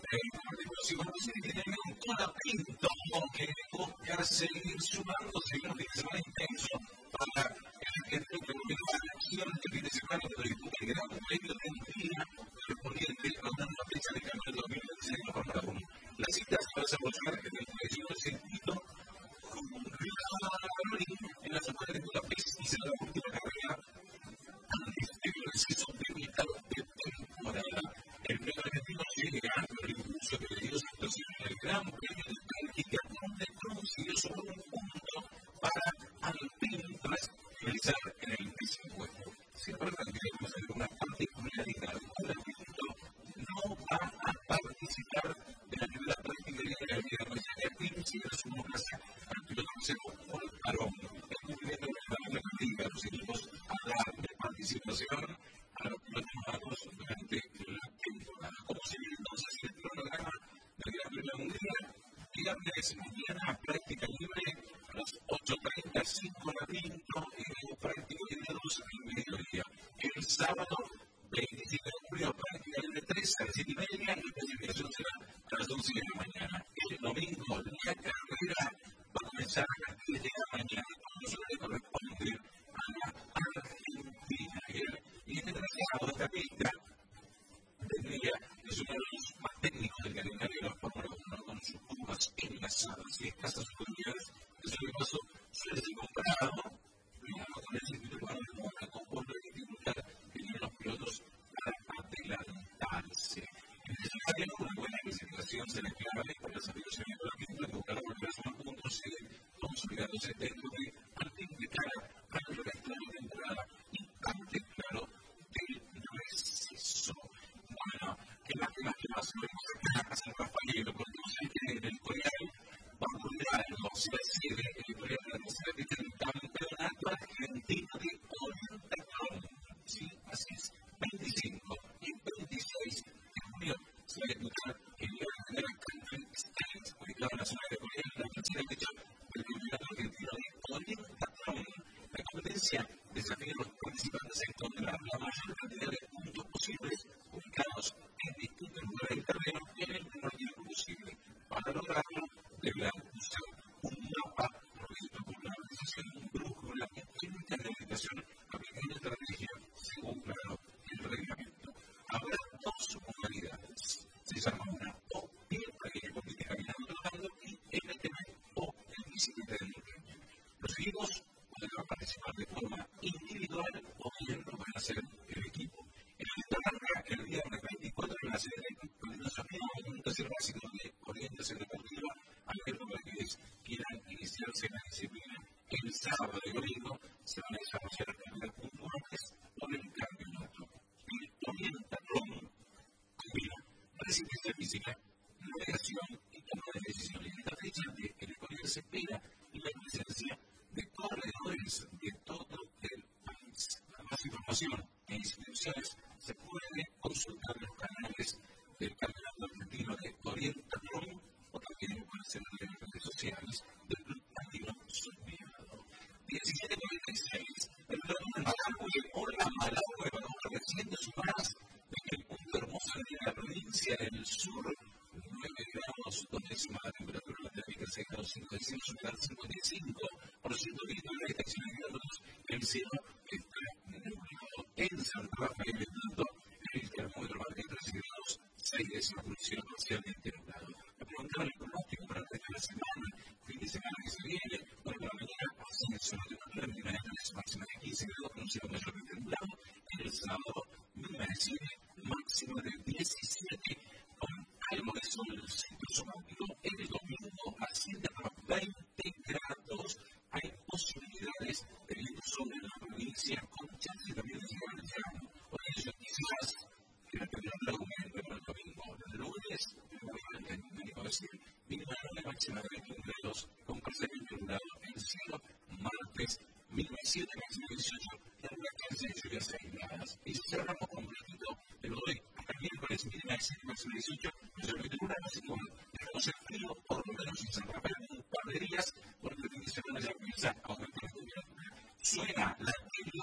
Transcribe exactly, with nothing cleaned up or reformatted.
Si conoces que tiene un colapinto que busca seguir sumando, seguir un fin de semana intenso para el que creo que no va a la acción este fin de semana, pero disputa el gran premio de Argentina correspondiente a una nueva fecha de cambio del dos mil veintiséis en la Fórmula uno. La cita se va a desarrollar en el tradicional circuito con Río en la zona de Budapest y será la última carrera antes del receso limitado de temporada. El premio argentino llega por el impulso que le dio su situación en el Gran Premio de Bélgica, donde consiguió solo un punto para Alpine tras finalizar en el décimo puesto. Sin embargo, queremos hacer una particularidad. El Alpine no va a participar de la primera práctica de la vida de mañana. El Alpine sigue su casa al piloto consejo Paul Arón. El cumplimiento de la práctica de los equipos a dar de participación a los pilotos nuevos durante la temporada. Como se ve entonces el cronograma del Gran Premio de Hungría, viernes mañana práctica libre a las ocho treinta, cinco de Pinto y luego práctica libre dos al mediodía. El sábado veintisiete de julio práctica libre tres a las siete y media y la clasificación será a las once de la mañana. El domingo la carrera va a comenzar a las diez de la mañana, cuando se le corresponde a la Argentina. Y este traslado de esta pista tendría es uno de los más técnicos del calendario de la Fórmula uno, con sus curvas enlazadas y escasas utilidades. Eso de paso suele ser comparado con el circuito urbano de Mónaco por la dificultad que tienen los pilotos para adelantarse. En ese escenario, una buena clasificación será clave para el desarrollo de la pista que buscará volver a sumar puntos y consolidándose dentro de Alpine de cara al resto de la temporada y antes, claro, del receso. Bueno, ¿qué más, qué más, qué más? Vemos acá a San Rafael, porque no sé que en el Coreal va a ocurrir algo, se va a decir, el Coreal de la tercera fecha del campeonato argentino de orientación. Sí, así es, veinticinco y veintiséis de junio se va a disputar el Gran Premio Country State, ubicado en la zona de Corea, en la tercera fecha del campeonato argentino de orientación. La competencia desafía a los participantes a encontrar la mayor cantidad de puntos posibles ubicados en distintos lugares del terreno en el menor tiempo posible. Para lograrlo, deberán usar un mapa provisto por la organización, un brújula y técnicas de navegación aplicando estrategia según, claro, el reglamento. Habrá dos modalidades. Se llama una O P para que compite caminando trotando y L T B o el bicicleta de montaña. Los equipos pueden participar de forma individual o bien lo van a hacer el equipo. En esta arranca el viernes veinticuatro en la sede de Coordinación un taller básico de orientación deportiva a los que quieran iniciarse en la disciplina. El sábado y domingo se van a desarrollar actividades puntuales por el campeonato. El orientación combina resistencia física, navegación y toma de decisiones. En esta fecha el Corea se espera la presencia de corredores de todo el país. Para más información e inscripciones se puede consultar los canales del Campeonato Argentino de Orientación o también pueden ser en las redes sociales del Club Latino Subviado. diecisiete cuarenta y seis. El Club Malawi o la Malawi va a recién sumadas en el punto hermoso de la provincia del sur. nueve grados, dos décimas la temperatura la térmica seis grados cinco décimas, humedad cincuenta y cinco por ciento de la estación de grados. El cielo está nublado. En San Rafael del Tanto, el termómetro marca tres grados seis décimas por cielo parcialmente nublado. Me preguntaban el pronóstico para el resto de la semana, fin de semana que se viene. Bueno, para mañana ascenso de temperatura mínima de tres máxima de quince grados con un cielo mayormente nublado. El sábado mínima de siete, máxima de diecisiete con algo de sol ciclosomático. El domingo asciende a veinte grados. Hay posibilidades de viento sobre la provincia con chance también de llegar al verano. Por ello, quizás que la temperatura aumente para el domingo. El lunes, el domingo decir, mínima de máxima de veintiún grados con parcialmente nublado el cielo. Martes, mínima de siete, máxima de dieciocho, y alguna chance de lluvias aisladas. Y cerramos completito el hoy. Hasta el miércoles, mínima de siete, máxima de dieciocho, mayormente nublado, así que bueno, dejamos el frío por lo menos en San Rafael un par de días, porque el fin de semana ya comienza a aumentar la temperatura. Suena la